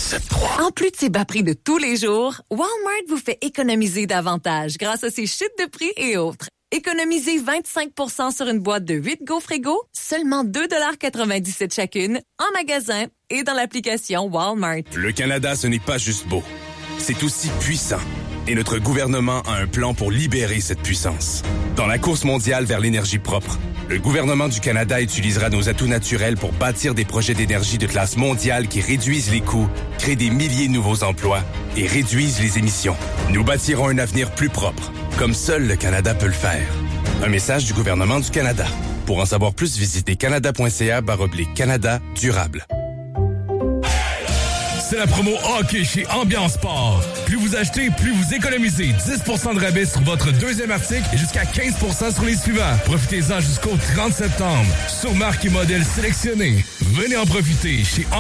107.3. En plus de ses bas prix de tous les jours, Walmart vous fait économiser davantage grâce à ses chutes de prix et autres. Économisez 25% sur une boîte de 8 gaufres égaux, seulement 2,97 chacune, en magasin et dans l'application Walmart. Le Canada, ce n'est pas juste beau. C'est aussi puissant. Et notre gouvernement a un plan pour libérer cette puissance. Dans la course mondiale vers l'énergie propre, le gouvernement du Canada utilisera nos atouts naturels pour bâtir des projets d'énergie de classe mondiale qui réduisent les coûts, créent des milliers de nouveaux emplois et réduisent les émissions. Nous bâtirons un avenir plus propre, comme seul le Canada peut le faire. Un message du gouvernement du Canada. Pour en savoir plus, visitez canada.ca/Canada durable. C'est la promo hockey chez Ambiance Sport. Plus vous achetez, plus vous économisez. 10% de rabais sur votre deuxième article et jusqu'à 15% sur les suivants. Profitez-en jusqu'au 30 septembre. Sur marque et modèle sélectionnés. Venez en profiter chez